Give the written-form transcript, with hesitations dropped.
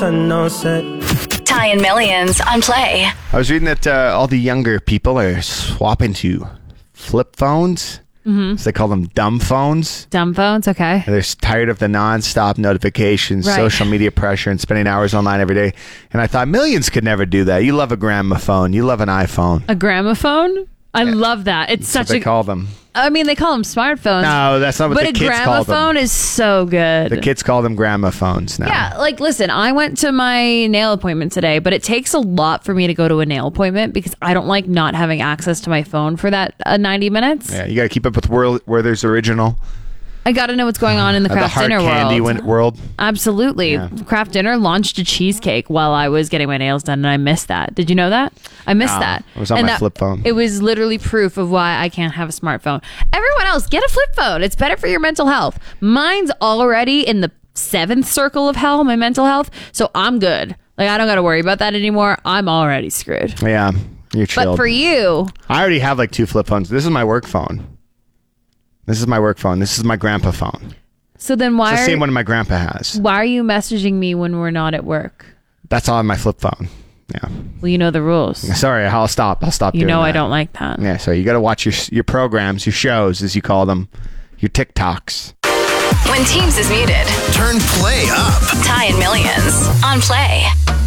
Ty and Millions on Play. I was reading that all the younger people are swapping to flip phones. Mm-hmm. So they call them dumb phones. Dumb phones, okay. They're tired of the nonstop notifications, Right. social media pressure, and spending hours online every day. And I thought Millions could never do that. You love a gramophone. You love an iPhone. A gramophone? I love that. It's That's what such they call them. I mean, they call them smartphones. No, that's not what but the kids call them. But a gramophone is so good. The kids call them gramophones now. Yeah, like, listen, I went to my nail appointment today, but it takes a lot for me to go to a nail appointment because I don't like not having access to my phone for that 90 minutes. Yeah, you got to keep up with Werther's Original. I got to know what's going on in the Kraft hard Dinner candy world. Absolutely. Yeah. Kraft Dinner launched a cheesecake while I was getting my nails done, and I missed that. Did you know that? I missed that. It was on my flip phone. It was literally proof of why I can't have a smartphone. Everyone else, get a flip phone. It's better for your mental health. Mine's already in the 7th circle of hell, my mental health, so I'm good. Like, I don't got to worry about that anymore. I'm already screwed. Yeah, you're chilled. But for you... I already have like 2 flip phones. This is my work phone. This is my work phone. This is my grandpa phone. So then why It's the same one my grandpa has. Why are you messaging me when we're not at work? That's all on my flip phone. Yeah. Well, you know the rules. Sorry, I'll stop. You doing know that. I don't like that. Yeah, so you got to watch your programs, your shows, as you call them, your TikToks. When Teams is muted, Turn Play up. Ty and Millions on Play.